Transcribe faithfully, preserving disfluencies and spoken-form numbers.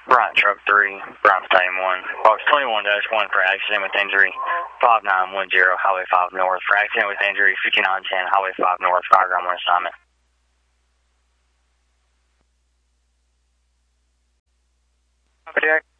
Bryant Truck three, Bryant Battalion one, Box twenty-one dash one for accident with injury, five nine one zero, Highway five North. For accident with injury, fifty-nine ten, Highway five North, diagram on assignment. Okay.